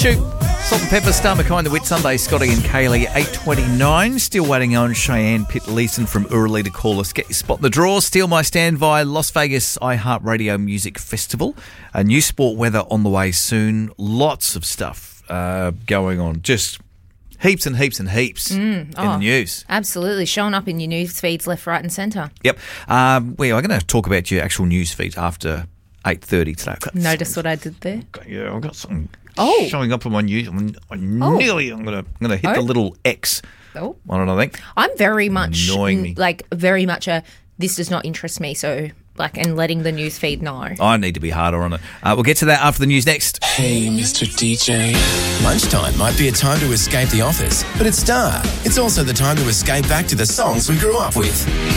Shoot. Salt and Pepper, Star McKay, The Wit Sunday, Scotty and Kaylee, 8:29. Still waiting on Cheyenne Pitt Leeson from Urali to call us. Get your spot in the draw. Steal my stand via Las Vegas iHeartRadio Music Festival. A new sport weather on the way soon. Lots of stuff going on. Just heaps and heaps and heaps in the news. Absolutely. Showing up in your news feeds left, right and centre. Yep. I'm going to talk about your actual news feeds after 8:30 today. Notice what I did there? Yeah, I've got something showing up on my news. I'm going to hit the little X on it, I think. I'm very much annoying me. Very much this does not interest me, so and letting the news feed know. I need to be harder on it. We'll get to that after the news next. Hey, Mr. DJ. Lunchtime might be a time to escape the office, but at Star, it's also the time to escape back to the songs we grew up with.